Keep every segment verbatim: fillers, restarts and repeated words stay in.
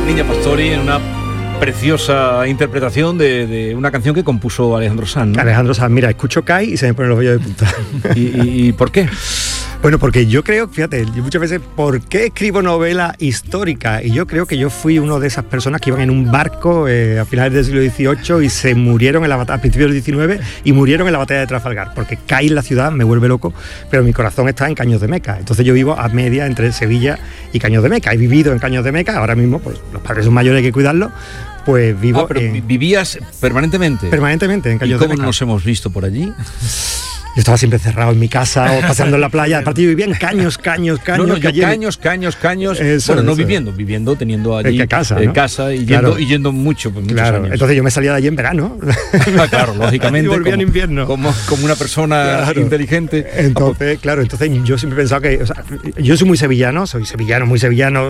Niña Pastori en una preciosa interpretación de, de una canción que compuso Alejandro Sanz, ¿no? Alejandro Sanz, mira, escucho Kai y se me ponen los vellos de punta. ¿Y, y, y por qué? Bueno, porque yo creo, fíjate, yo muchas veces, ¿por qué escribo novela histórica? Y yo creo que yo fui uno de esas personas que iban en un barco eh, a finales del siglo dieciocho y se murieron en la batalla, a principios del diecinueve, y murieron en la batalla de Trafalgar, porque Kai en la ciudad me vuelve loco, pero mi corazón está en Caños de Meca. Entonces yo vivo a media entre Sevilla y Caños de Meca. He vivido en Caños de Meca, ahora mismo pues los padres son mayores, hay que cuidarlos, pues vivo... Ah, pero en, vivías permanentemente. Permanentemente en Caños de Meca. ¿Y cómo nos hemos visto por allí? Yo estaba siempre cerrado en mi casa o paseando en la playa. Aparte yo vivía en Caños, Caños, Caños. No, no, yo calle... caños, caños, caños. Eso, bueno, no eso. viviendo, viviendo, teniendo allí en casa, eh, ¿no? casa y, claro. yendo, y yendo mucho, pues muchos claro. años. Entonces yo me salía de allí en verano. Ah, claro, lógicamente. Y volvía como, en invierno. Como, como una persona claro. inteligente. Entonces, claro, entonces yo siempre he pensado que... O sea, yo soy muy sevillano, soy sevillano, muy sevillano...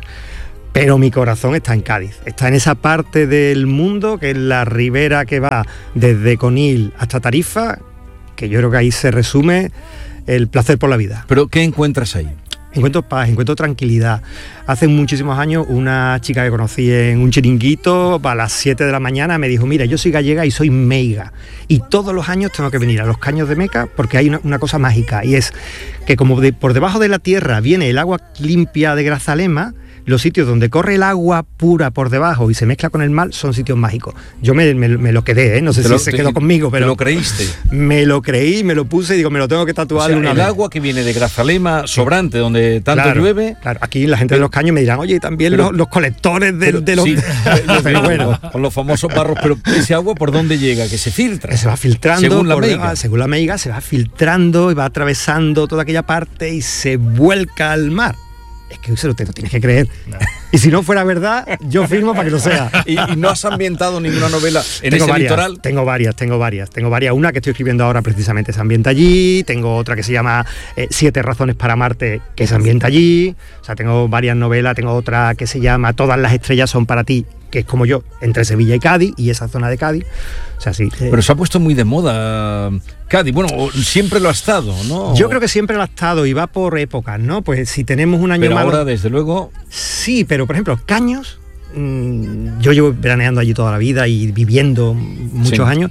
Pero mi corazón está en Cádiz, está en esa parte del mundo que es la ribera que va desde Conil hasta Tarifa, que yo creo que ahí se resume el placer por la vida. ¿Pero qué encuentras ahí? Encuentro paz, encuentro tranquilidad. Hace muchísimos años una chica que conocí en un chiringuito a las siete de la mañana me dijo, mira, yo soy gallega y soy meiga y todos los años tengo que venir a los Caños de Meca porque hay una, una cosa mágica y es que como de, por debajo de la tierra viene el agua limpia de Grazalema, los sitios donde corre el agua pura por debajo y se mezcla con el mar son sitios mágicos. Yo me, me, me lo quedé, ¿eh? No sé si lo, se te, quedó conmigo, pero... ¿Te lo creíste? Me lo creí, me lo puse y digo, me lo tengo que tatuar. O sea, una el vez. agua que viene de Grazalema, sobrante, donde tanto claro, llueve... Claro, aquí la gente pero, de los Caños me dirán, oye, y también pero, los, los colectores de, pero, de los... Sí, pero bueno. Con los famosos barros, pero ese agua, ¿por dónde llega? Que se filtra. Que se va filtrando. Según la por, meiga. Según la meiga, se va filtrando y va atravesando toda aquella parte y se vuelca al mar. Es que eso te lo tienes que creer. No. Y si no fuera verdad, yo firmo para que lo sea. ¿Y, y no has ambientado ninguna novela en tengo ese varias, litoral? Tengo varias, tengo varias. Tengo varias. Una que estoy escribiendo ahora precisamente se ambienta allí. Tengo otra que se llama eh, Siete razones para amarte, que se ambienta allí. O sea, tengo varias novelas. Tengo otra que se llama Todas las estrellas son para ti, que es como yo, entre Sevilla y Cádiz, y esa zona de Cádiz. O sea, sí. Eh, Pero se ha puesto muy de moda Cádiz. Bueno, siempre lo ha estado, ¿no? Yo creo que siempre lo ha estado y va por épocas, ¿no? Pues si tenemos un año pero malo... ahora, desde luego... Sí, pero por ejemplo, Caños, mmm, yo llevo veraneando allí toda la vida y viviendo muchos sí. años...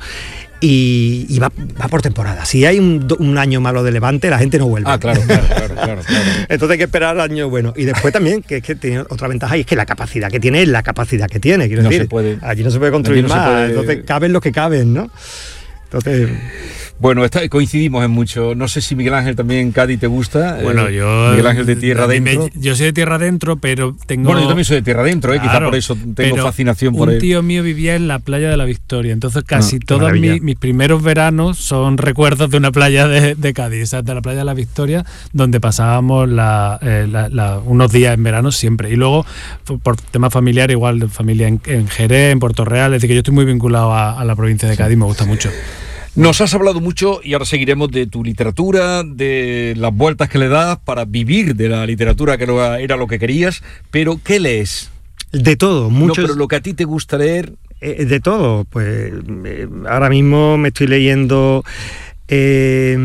Y, y va, va por temporada. Si hay un, un año malo de Levante, la gente no vuelve. Ah, claro, claro, claro, claro, claro. Entonces hay que esperar al año bueno. Y después también, que es que tiene otra ventaja, y es que la capacidad que tiene es la capacidad que tiene. Quiero no decir, se puede, allí no se puede construir no más. Se puede... Entonces caben los que caben, ¿no? Entonces... Bueno, está, coincidimos en mucho. No sé si Miguel Ángel también Cádiz te gusta. Bueno, eh, yo... Miguel Ángel de Tierra Adentro. Me, yo soy de Tierra Adentro, pero tengo... Bueno, yo también soy de Tierra Adentro, eh, claro, quizá por eso tengo fascinación por un él. Un tío mío vivía en la playa de la Victoria, entonces casi ah, todos mis, mis primeros veranos son recuerdos de una playa de, de Cádiz, o sea, de la playa de la Victoria, donde pasábamos la, eh, la, la, unos días en verano siempre. Y luego, por tema familiar, igual de familia en, en Jerez, en Puerto Real, es decir, que yo estoy muy vinculado a, a la provincia de Cádiz, me gusta mucho. Nos has hablado mucho y ahora seguiremos de tu literatura, de las vueltas que le das para vivir de la literatura, que era lo que querías, pero ¿qué lees? De todo, mucho. No, pero lo que a ti te gusta leer... Eh, de todo, pues eh, ahora mismo me estoy leyendo... Eh,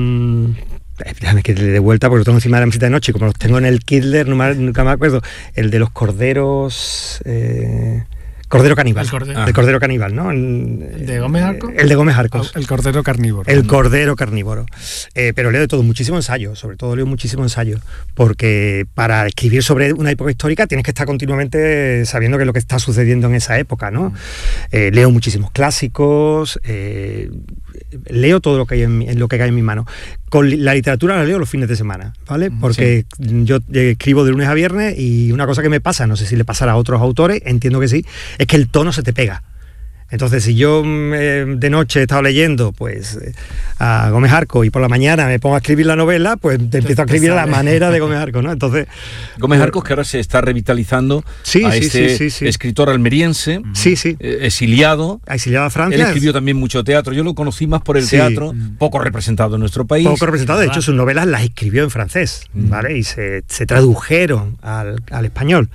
déjame que le dé vuelta porque lo tengo encima de la mesita de noche, como los tengo en el Kindle, no me, nunca me acuerdo, el de los corderos... Eh, Cordero Caníbal, el cordero, el cordero Caníbal, ¿no? El, ¿El de Gómez Arcos? El de Gómez Arcos. El Cordero Carnívoro. El Cordero Carnívoro. Eh, pero leo de todo, muchísimo ensayo, sobre todo leo muchísimo ensayo, porque para escribir sobre una época histórica tienes que estar continuamente sabiendo qué es lo que está sucediendo en esa época, ¿no? Eh, leo muchísimos clásicos, eh, leo todo lo que hay en, en lo que cae en mi mano. Con la literatura la leo los fines de semana, ¿vale? Porque sí. yo escribo de lunes a viernes y una cosa que me pasa, no sé si le pasará a otros autores, entiendo que sí, es que el tono se te pega. Entonces, si yo eh, de noche he estado leyendo pues eh, a Gómez Arcos y por la mañana me pongo a escribir la novela, pues te empiezo a escribir a la manera de Gómez Arcos, ¿no? Entonces, Gómez Arcos, que ahora se está revitalizando sí, a sí, este sí, sí, sí. escritor almeriense, sí, sí. Eh, exiliado. Exiliado a Francia. Él escribió también mucho teatro. Yo lo conocí más por el sí. teatro, poco representado en nuestro país. Poco representado. De hecho, sus novelas las escribió en francés, ¿vale? Y se, se tradujeron al, al español.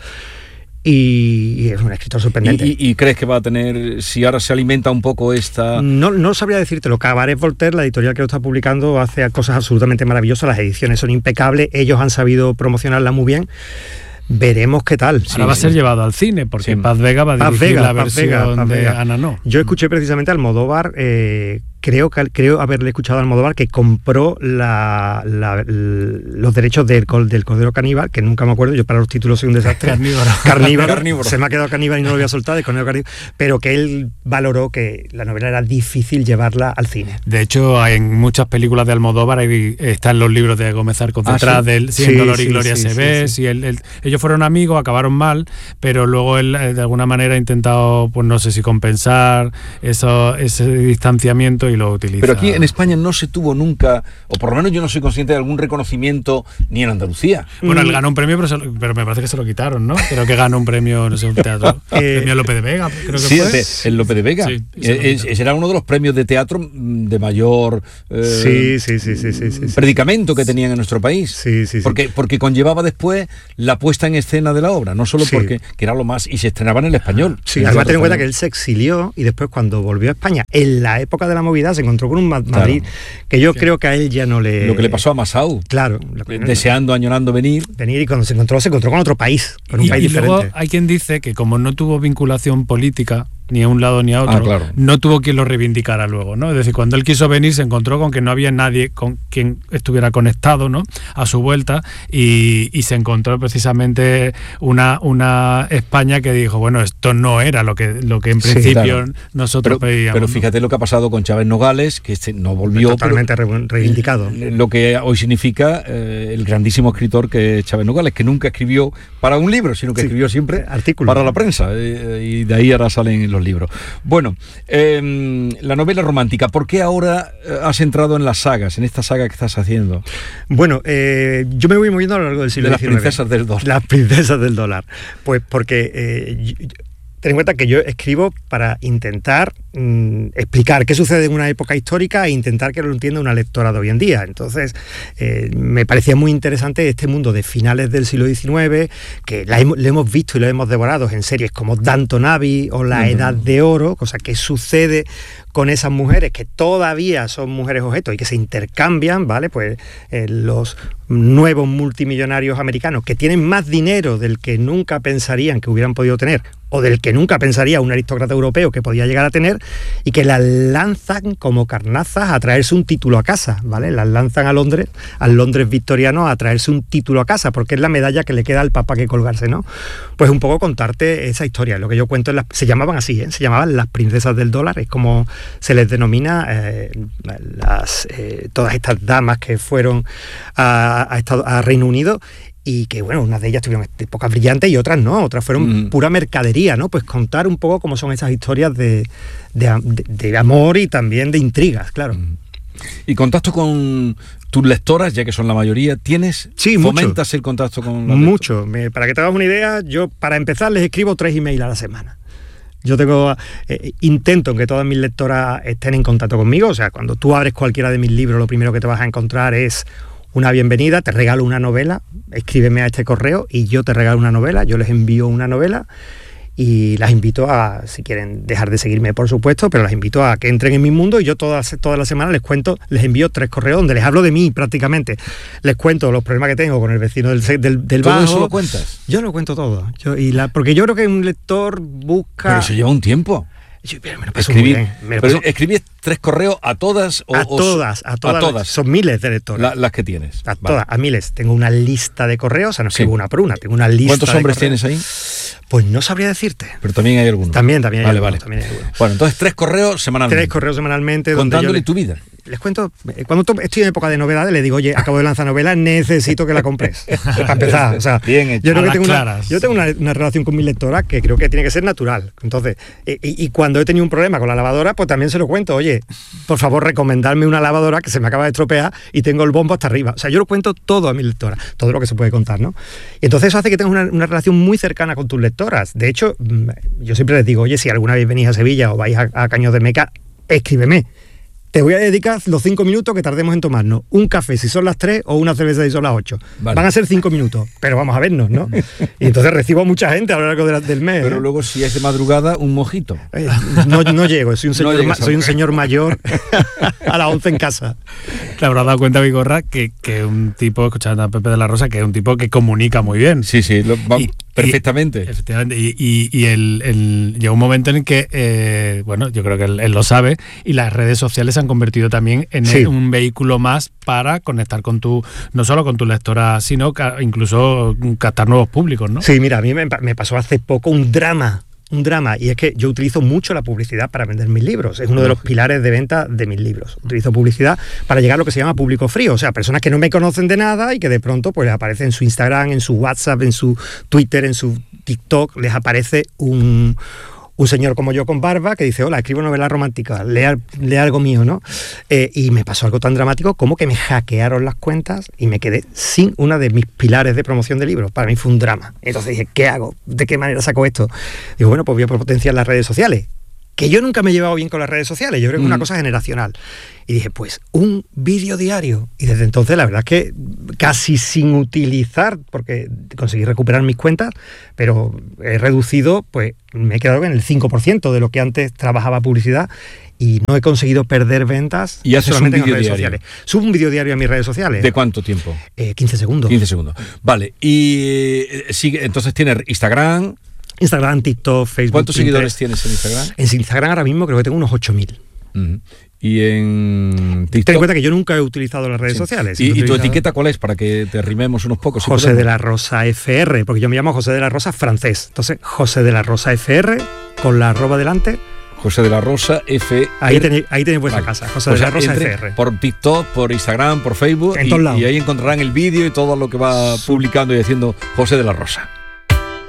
Y, y es un escritor sorprendente. ¿Y, y, ¿Y crees que va a tener, si ahora se alimenta un poco esta...? No, no sabría decírtelo. Cabaret Voltaire, la editorial que lo está publicando, hace cosas absolutamente maravillosas. Las ediciones son impecables. Ellos han sabido promocionarla muy bien. Veremos qué tal. Ahora sí, va sí. a ser llevado al cine, porque sí. Paz Vega va a dirigir Paz Vega, la versión Paz Vega, Paz de Vega. Ana No. Yo escuché precisamente a Almodóvar, eh, creo, que, creo haberle escuchado a Almodóvar que compró la, la, los derechos del, del Cordero Caníbal, que nunca me acuerdo, yo para los títulos soy un desastre. Carnívoro. Carnívoro. Carnívoro. Se me ha quedado Caníbal y no lo voy a soltar, de Cordero Caníbal, pero que él valoró que la novela era difícil llevarla al cine. De hecho, en muchas películas de Almodóvar hay, están los libros de Gómez Arcos ah, detrás ¿sí? del sí, sí, Dolor y sí, Gloria sí, se ve, sí, sí. El, el, ellos fueron amigos, acabaron mal, pero luego él de alguna manera ha intentado, pues no sé si compensar eso, ese distanciamiento y lo utiliza. Pero aquí en España no se tuvo nunca, o por lo menos yo no soy consciente de algún reconocimiento ni en Andalucía. Bueno, él ganó un premio, pero, se, pero me parece que se lo quitaron, ¿no? Creo que ganó un premio, no sé, un teatro. El premio Lope de Vega, creo que sí, fue. Sí, el Lope de Vega. Sí, ese era uno de los premios de teatro de mayor eh, sí, sí, sí, sí, sí, sí, predicamento que tenían en nuestro país. Sí, sí, porque, sí. porque conllevaba después la puesta en escena de la obra, no solo sí. porque que era lo más, y se estrenaba en el español. Sí, además ten en cuenta que él se exilió y después cuando volvió a España, en la época de la movida, se encontró con un Madrid claro. que yo sí. creo que a él ya no le... Lo que le pasó a Masao. Claro. Lo que deseando, añorando venir. Venir y cuando se encontró, se encontró con otro país, con un y, país y diferente. Luego hay quien dice que como no tuvo vinculación política, ni a un lado ni a otro, ah, claro. no tuvo quien lo reivindicara luego, ¿no? Es decir, cuando él quiso venir se encontró con que no había nadie con quien estuviera conectado, ¿no? A su vuelta y, y se encontró precisamente una, una España que dijo, bueno, esto no era lo que, lo que en principio sí, claro. nosotros pero, pedíamos. Pero fíjate ¿no? lo que ha pasado con Chávez Nogales, que este no volvió. Totalmente pero, reivindicado. Lo que hoy significa eh, el grandísimo escritor que es Chávez Nogales, que nunca escribió para un libro, sino que sí, escribió siempre artículos para la prensa eh, y de ahí ahora salen los libros. Bueno, eh, la novela romántica, ¿por qué ahora has entrado en las sagas, en esta saga que estás haciendo? Bueno, eh, yo me voy moviendo a lo largo del siglo de las diecinueve. princesas del dólar. Las princesas del dólar. Pues porque... Eh, yo, ten en cuenta que yo escribo para intentar mmm, explicar qué sucede en una época histórica e intentar que lo entienda una lectora de hoy en día. Entonces, eh, me parecía muy interesante este mundo de finales del siglo diecinueve, que la hemos, lo hemos visto y lo hemos devorado en series como Downton Abbey o La uh-huh. Edad de Oro, cosa que sucede con esas mujeres que todavía son mujeres objetos y que se intercambian, ¿vale? Pues eh, los nuevos multimillonarios americanos que tienen más dinero del que nunca pensarían que hubieran podido tener o del que nunca pensaría un aristócrata europeo que podía llegar a tener y que las lanzan como carnazas a traerse un título a casa, ¿vale? Las lanzan a Londres, al Londres victoriano a traerse un título a casa porque es la medalla que le queda al papa que colgarse, ¿no? Pues un poco contarte esa historia, lo que yo cuento en las, se llamaban así, ¿eh? Se llamaban las princesas del dólar, es como se les denomina eh, las, eh, todas estas damas que fueron a, a, Estado, a Reino Unido y que, bueno, unas de ellas tuvieron épocas brillantes y otras no, otras fueron mm. pura mercadería, ¿no? Pues contar un poco cómo son esas historias de, de, de, de amor y también de intrigas, claro. Mm. ¿Y contacto con tus lectoras, ya que son la mayoría? ¿Tienes? Sí, ¿Fomentas mucho. el contacto con las Mucho. Me, para que te hagas una idea, yo para empezar les escribo tres emails a la semana. Yo tengo eh, intento que todas mis lectoras estén en contacto conmigo, o sea, cuando tú abres cualquiera de mis libros, lo primero que te vas a encontrar es una bienvenida, te regalo una novela, escríbeme a este correo y yo te regalo una novela, yo les envío una novela y las invito a, si quieren dejar de seguirme, por supuesto, pero las invito a que entren en mi mundo y yo todas, todas las semanas les cuento, les envío tres correos donde les hablo de mí prácticamente. Les cuento los problemas que tengo con el vecino del, del, del ¿Todo bajo. eso lo cuentas? Yo lo cuento todo. Yo, y la, porque yo creo que un lector busca... Pero eso lleva un tiempo. Yo, pero me lo paso Escribí, muy bien. Me lo pero paso... ¿Escribís tres correos a todas? O, a, todas a todas, a todas. Son miles de lectores. La, las que tienes. A vale. todas, a miles. Tengo una lista de correos, o sea, no escribo sí. una por una, tengo una lista. ¿Cuántos de hombres correos. tienes ahí? Pues no sabría decirte. Pero también hay algunos. También, también hay vale, algunos. Vale. También hay algunos. Bueno, entonces tres correos semanalmente. Tres correos semanalmente. Contándole les, tu vida. Les cuento, cuando estoy en época de novedades, le digo, oye, acabo de lanzar novela, necesito que la compres. Para empezar. O sea, bien hecho. Yo, creo que tengo una, yo tengo una, una relación con mi lectora que creo que tiene que ser natural. Entonces, y, y cuando he tenido un problema con la lavadora, pues también se lo cuento. Oye, por favor, recomendarme una lavadora que se me acaba de estropear y tengo el bombo hasta arriba. O sea, yo lo cuento todo a mi lectora, todo lo que se puede contar, ¿no? Y entonces eso hace que tengas una, una relación muy cercana con tus lectoras. De hecho, yo siempre les digo, oye, si alguna vez venís a Sevilla o vais a, a Caños de Meca, escríbeme. te voy a dedicar los cinco minutos que tardemos en tomarnos un café si son las tres o una cerveza si son las ocho. Vale. Van a ser cinco minutos, pero vamos a vernos, ¿no? Y entonces recibo a mucha gente a lo largo de la, del mes. Pero ¿eh? luego si es de madrugada, un mojito. Eh, no, no llego, soy un señor, no ma, soy un señor mayor a las once en casa. Te habrás dado cuenta, Vigorra, que, que un tipo, escuchando a Pepe de la Rosa, que es un tipo que comunica muy bien. Sí, sí, lo, va, y, perfectamente. Y, efectivamente, y, y, y el, el, llega un momento en que, eh, bueno, yo creo que él, él lo sabe, y las redes sociales se han convertido también en sí. un vehículo más para conectar con tu, no solo con tu lectora, sino ca, incluso captar nuevos públicos, ¿no? Sí, mira, a mí me, me pasó hace poco un drama. Un drama, y es que yo utilizo mucho la publicidad para vender mis libros. Es uno de los pilares de venta de mis libros. Utilizo publicidad para llegar a lo que se llama público frío, o sea, personas que no me conocen de nada y que de pronto pues les aparece en su Instagram, en su WhatsApp, en su Twitter, en su TikTok, les aparece un... un señor como yo con barba que dice, hola, escribo novelas románticas, lea, lea algo mío, ¿no? Eh, y me pasó algo tan dramático como que me hackearon las cuentas y me quedé sin una de mis pilares de promoción de libros. Para mí fue un drama. Entonces dije, ¿qué hago? ¿De qué manera saco esto? Digo, bueno, pues voy a potenciar las redes sociales. Que yo nunca me he llevado bien con las redes sociales, yo creo que es una cosa generacional. Y dije, pues, un vídeo diario. Y desde entonces, la verdad es que casi sin utilizar, porque conseguí recuperar mis cuentas, pero he reducido, pues, me he quedado en el cinco por ciento de lo que antes trabajaba publicidad y no he conseguido perder ventas y haces solamente un en las redes diario. sociales. Subo un vídeo diario a mis redes sociales. ¿De cuánto tiempo? Eh, quince segundos. quince segundos. Vale, y eh, sigue, entonces tienes Instagram... Instagram, TikTok, Facebook. ¿Cuántos Pinterest. seguidores tienes en Instagram? En Instagram ahora mismo creo que tengo unos ocho mil. Uh-huh. Y en TikTok. Ten en cuenta que yo nunca he utilizado las redes sí. sociales. ¿Y, ¿Y tu utilizado... etiqueta cuál es? Para que te rimemos unos pocos. José si de la Rosa F R, porque yo me llamo José de la Rosa francés. Entonces, José de la Rosa F R, con la arroba delante. José de la Rosa F R. Ahí tenéis, ahí tenéis vuestra vale. casa. José pues de la Rosa F R. Por TikTok, por Instagram, por Facebook. En y, todos lados. Y ahí encontrarán el vídeo y todo lo que va publicando y haciendo José de la Rosa.